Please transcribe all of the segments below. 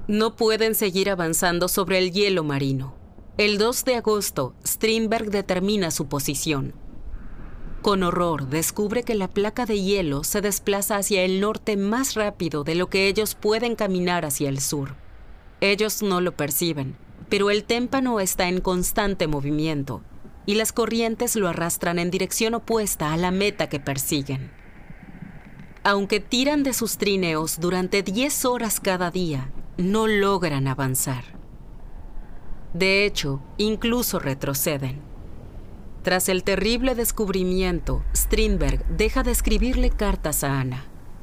No pueden seguir avanzando sobre el hielo marino. El 2 de agosto, Strindberg determina su posición. Con horror, descubre que la placa de hielo se desplaza hacia el norte más rápido de lo que ellos pueden caminar hacia el sur. Ellos no lo perciben, pero el témpano está en constante movimiento y las corrientes lo arrastran en dirección opuesta a la meta que persiguen. Aunque tiran de sus tríneos durante 10 horas cada día, no logran avanzar. De hecho, incluso retroceden. Tras el terrible descubrimiento, Strindberg deja de escribirle cartas a Anna.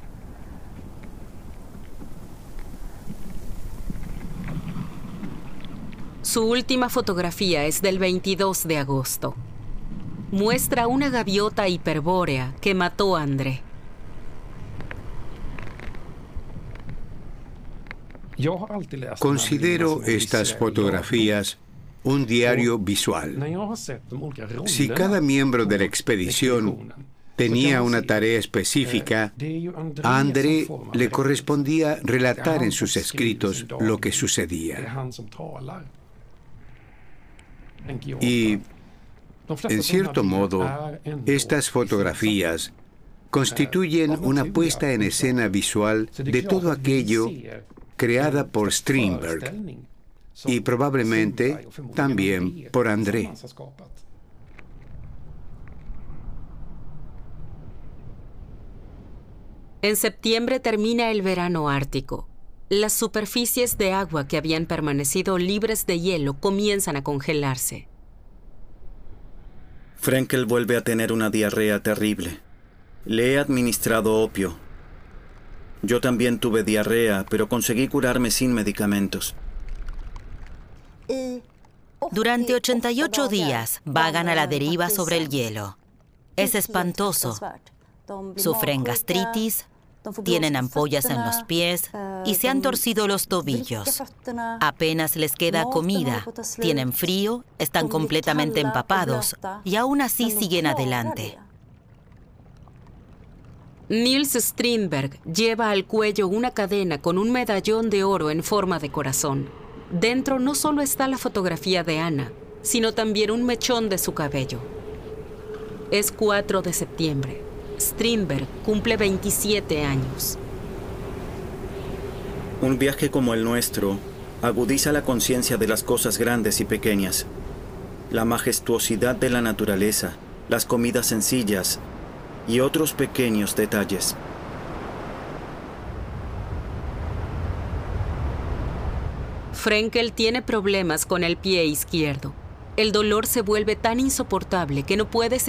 Su última fotografía es del 22 de agosto. Muestra una gaviota hiperbórea que mató a André. Considero estas fotografías un diario visual. Si cada miembro de la expedición tenía una tarea específica, a André le correspondía relatar en sus escritos lo que sucedía. Y, en cierto modo, estas fotografías constituyen una puesta en escena visual de todo aquello creada por Strindberg y probablemente también por André. En septiembre termina el verano ártico. Las superficies de agua que habían permanecido libres de hielo comienzan a congelarse. Frenkel vuelve a tener una diarrea terrible. Le he administrado opio. Yo también tuve diarrea, pero conseguí curarme sin medicamentos. Durante 88 días vagan a la deriva sobre el hielo. Es espantoso. Sufren gastritis, tienen ampollas en los pies y se han torcido los tobillos. Apenas les queda comida, tienen frío, están completamente empapados y aún así siguen adelante. Niels Strindberg lleva al cuello una cadena con un medallón de oro en forma de corazón. Dentro no solo está la fotografía de Anna, sino también un mechón de su cabello. Es 4 de septiembre. Strindberg cumple 27 años. Un viaje como el nuestro agudiza la conciencia de las cosas grandes y pequeñas. La majestuosidad de la naturaleza, las comidas sencillas y otros pequeños detalles. Frenkel tiene problemas con el pie izquierdo. El dolor se vuelve tan insoportable que no puede